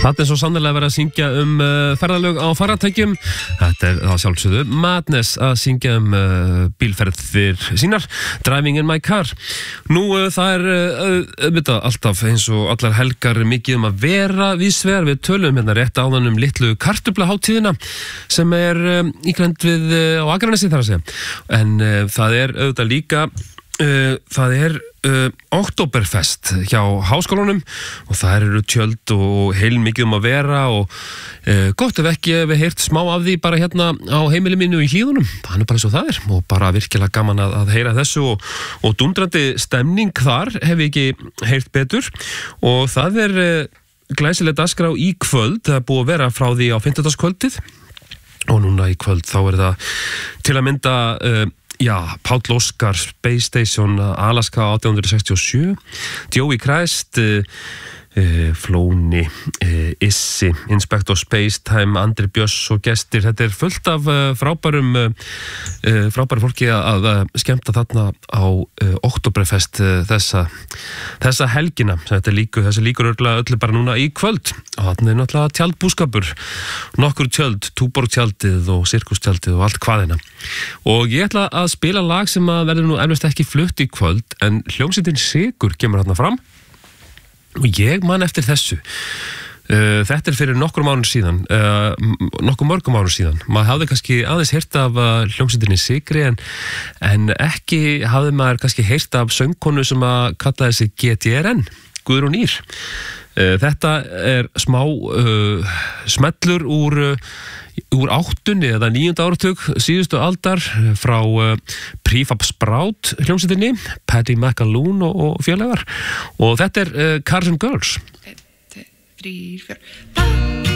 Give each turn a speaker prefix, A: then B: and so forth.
A: Þarna svo sannarlega verið að syngja ferðalög á farartækjum. Þetta það sjálfsögðu Madness að syngja bílferðir sínar, Driving in my car. Nú, það auðvitað alltaf eins og allar helgar mikið að vera víðsvegar. Við tölum hérna rétt áðan litlu kartöfluhátíðina sem ígrænd við á Akranesi þar að segja. En það auðvitað líka það Oktoberfest hjá háskólanum og það eru tjöld og heilmikið að vera og gott ef ekki við heyrt smá af því bara hérna á heimili mínu í Hlíðunum. Það bara eins og það og bara virkilega gaman að heyra þessu og dundrandi stemning þar hef ég ekki heyrt betur og það glæsileg dagskrá í kvöld. Það búið að vera frá því á 50-dagskvöldið og núna í kvöld þá það til að mynda Páll Óskar, Space Station, Alaska 1867, Joey Christ, Flóni, Issi, Inspector Spacetime, Andri Björns og gestir. Þetta fullt af frábæru fólki að skemmta þarna á Oktoberfest þessa helgina. Þessi líkur öllu bara núna í kvöld. Og þarna náttúrulega tjaldbúskapur, nokkur tjöld, Túborg-tjaldið og Sirkustjaldið og allt hvaðina. Og ég ætla að spila lag sem verður nú eflaust ekki flutt í kvöld, en hljómsveitin Sigur kemur þarna fram. Og ég man eftir þessu. Þetta fyrir nokkur mörgum árum síðan. Maður hafði kannski aðeins heyrt af hljómsveitinni Sigri en ekki hafði maður kannski heyrt af söngkonu sem kallaði sig GTRN, Guðrún Ýr. Þetta smá smellur úr 8. eða 9. áratug síðustu aldar frá Prefab Sprout hljómsveitinni, Paddy McAloon og félagar og þetta Cars and Girls. 1, 2, 3, 4